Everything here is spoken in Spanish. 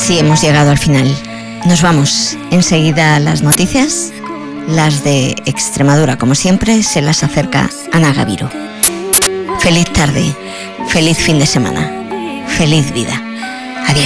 así hemos llegado al final. Nos vamos enseguida a las noticias, las de Extremadura, como siempre, se las acerca Ana Gaviro. Feliz tarde, feliz fin de semana, feliz vida.